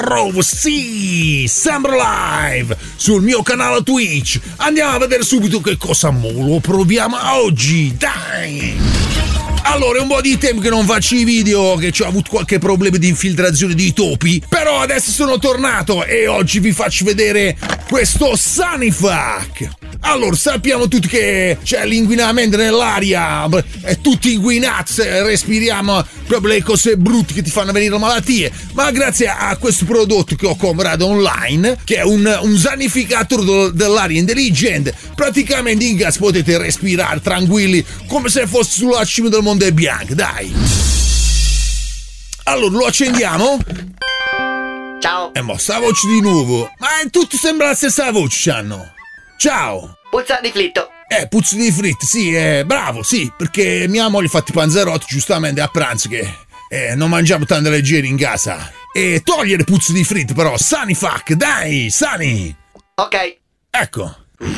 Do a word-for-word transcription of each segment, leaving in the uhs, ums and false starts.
Rove, sì, sembra live sul mio canale Twitch. Andiamo a vedere subito che cosa lo proviamo oggi, dai. Allora, è un po' di tempo che non faccio i video, che ci ho avuto qualche problema di infiltrazione di topi, però adesso sono tornato e oggi vi faccio vedere questo Sanifac. Allora, sappiamo tutti che c'è l'inquinamento nell'aria, è tutto inquinato, respiriamo proprio le cose brutte che ti fanno venire malattie, ma grazie a questo prodotto che ho comprato online, che è un, un sanificatore dell'aria intelligente, praticamente in gas potete respirare tranquilli come se fosse sulla cima del Monte Bianco, dai. Allora, lo accendiamo? Ciao. E mo sta voce di nuovo, ma tutti sembra la stessa voce c'hanno. Ciao. Puzza di fritto. Eh, puzza di fritti, sì, eh, bravo, sì, perché mia moglie ha fatto i panzerotti giustamente a pranzo che eh, non mangiamo tante leggeri in casa. E togliere puzza di fritti però, Sanifac, dai, Sani. Ok. Ecco.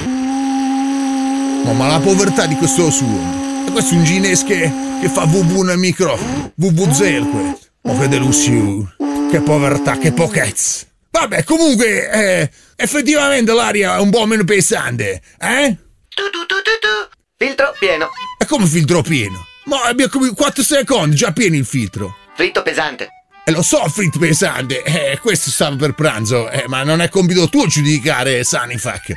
Oh, ma la povertà di questo suo. E questo è un cinese che, che fa vu vu nel microfono. vu vu zero questo. Oh, che delusione. Che povertà, che pochezza. Vabbè, comunque, eh, effettivamente l'aria è un po' meno pesante, eh? Tu, tu, tu, tu, tu. Filtro pieno. E come filtro pieno? Ma abbiamo come quattro secondi, già pieno il filtro. Fritto pesante. E lo so, fritto pesante, eh, questo stava per pranzo, eh, ma non è compito tuo giudicare, Sanifac.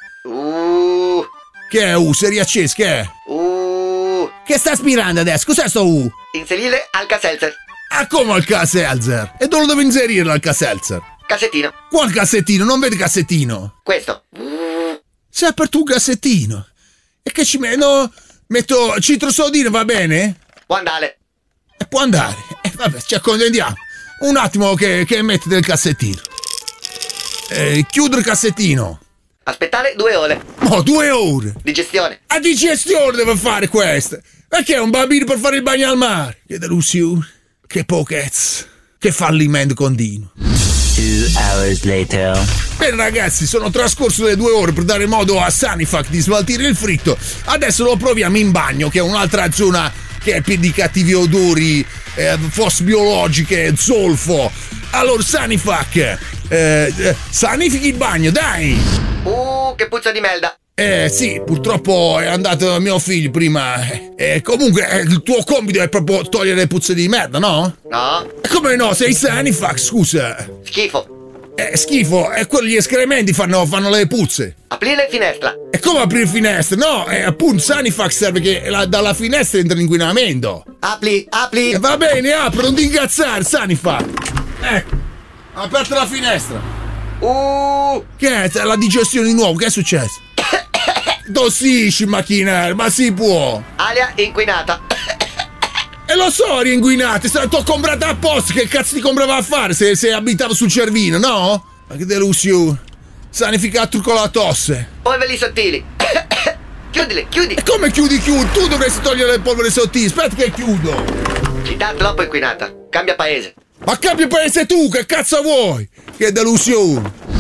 Uh. Che è U? Sei riacceso, che è? Uh. Che sta aspirando adesso? Cos'è sto U? Inserire Alka-Seltzer. Ah, come al Alka-Seltzer? E dove lo devo inserire l'Alka-Seltzer? Cassettino. Qual cassettino? Non vedi cassettino? Questo. Sei aperto un cassettino. E che ci metto? Metto citrosodino, va bene? Può andare. E può andare. E vabbè, ci accontentiamo. Un attimo che, che mette del cassettino. E chiudere il cassettino. Aspettare due ore. Oh, due ore. Digestione. A digestione deve fare questo. Perché è un bambino per fare il bagno al mare? Che delusione. Che pochezza. Che fallimento continuo. Two hours later. Bene ragazzi, sono trascorse le due ore per dare modo a Sanifac di smaltire il fritto. Adesso lo proviamo in bagno, che è un'altra zona che è piena di cattivi odori, eh, fosse biologiche, zolfo. Allora Sanifac, eh, eh, sanifichi il bagno, dai! Uh, che puzza di melda. Eh sì, purtroppo è andato mio figlio prima. Eh, comunque eh, il tuo compito è proprio togliere le puzze di merda, no? No. E come no? Sei Sanifac, scusa. Schifo. Eh, schifo, e quelli gli escrementi fanno, fanno le puzze. Aprire finestra. E come aprire finestre? No, è appunto Sanifac serve che la, dalla finestra entra l'inquinamento. Apri, apri. E va bene, apro, non ti incazzare, Sanifac. Ecco, ha aperto la finestra. Uh. Che è? La digestione di nuovo, che è successo? Tossisci, macchinare, ma si può. Aria inquinata. E lo so, ringuinate, t'ho comprato apposta, che cazzo ti comprava a fare se, se abitavo sul Cervino, no? Ma che delusione. Sanificato con la tosse. Polveri sottili. Chiudili, chiudi. E come chiudi, chiudi? Tu dovresti togliere le polvere sottili, aspetta che chiudo. Città troppo inquinata. Cambia paese. Ma cambia paese tu, che cazzo vuoi? Che delusione.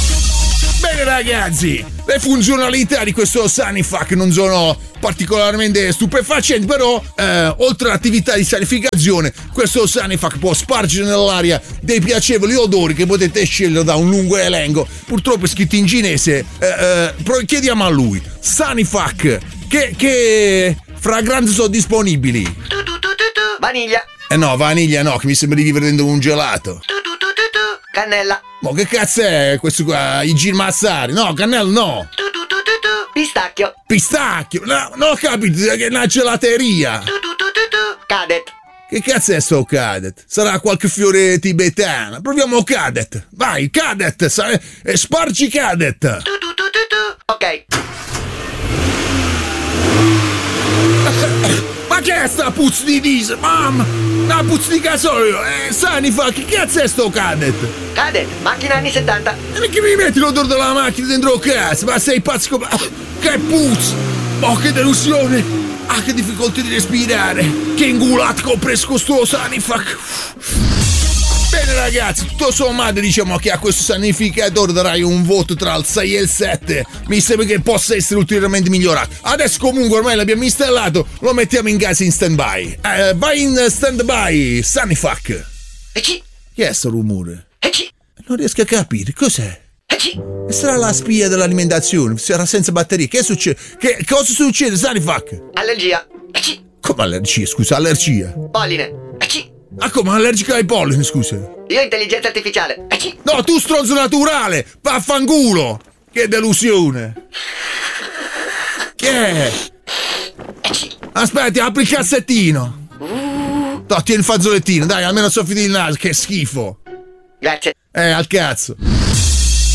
Bene ragazzi, le funzionalità di questo Sanifac non sono particolarmente stupefacenti, però eh, oltre all'attività di sanificazione, questo Sanifac può spargere nell'aria dei piacevoli odori che potete scegliere da un lungo elenco. Purtroppo è scritto in cinese, eh, eh, chiediamo a lui. Sanifac, che, che fragranze sono disponibili? Tu, tu, tu, tu, tu. Vaniglia. Eh no, vaniglia no, che mi sembra di vivere dentro un gelato. Tu, tu, tu, tu, tu. Cannella. Ma che cazzo è questo qua? I gin mazzari? No, cannello no. Tu, tu, tu, tu, tu. Pistacchio. Pistacchio? No, non ho capito, che è una gelateria. Tu, tu, tu, tu, tu. Cadet. Che cazzo è sto cadet? Sarà qualche fiore tibetano. Proviamo cadet. Vai, cadet, sa- eh, spargi cadet. Tu, tu, tu, tu, tu. Ok. Ma che è sta puzza di diesel? Mamma, una puzza di gasolio. Eh, Sanifac, che cazzo è sto cadet? Cadet, macchina anni settanta. E perché mi metti l'odore della macchina dentro il cazzo? Ma sei pazzo come... Che puzza! Oh, che delusione! Ah, che difficoltà di respirare! Che ingulato che ho preso con sto Sanifac! Bene ragazzi, tutto sommato diciamo che a questo sanificatore darai un voto tra il sei e il sette. Mi sembra che possa essere ulteriormente migliorato. Adesso comunque ormai l'abbiamo installato, lo mettiamo in casa in stand by. Eh, vai in stand by, Sanifac. E ci. Che è sto rumore? E ci. Non riesco a capire, cos'è? Aci. Sarà la spia dell'alimentazione, sarà senza batterie. Che succede? Che cosa succede, Sanifac? Allergia. Aci. Come allergia, scusa, allergia? Polline. Aci. Ah, come allergica ai polline, scusa? Io intelligenza artificiale. Aci. No, tu stronzo naturale! Vaffanculo! Che delusione! Che è? Aci. Aspetti, apri il cassettino! No, tieni il fazzolettino, dai, almeno soffi il naso, che schifo! Grazie. Eh, al cazzo!